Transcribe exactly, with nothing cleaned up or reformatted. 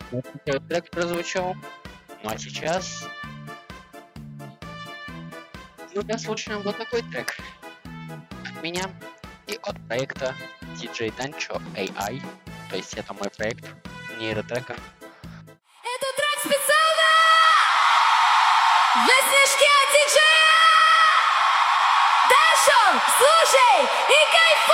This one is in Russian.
Вот такой вот трек прозвучал. Ну а сейчас мы послушаем вот такой трек от меня и от проекта ди джей Dancho эй ай. То есть это мой проект нейротрека. Это трек специально для снежки от ди джея Dancho. Слушай и кайфуй!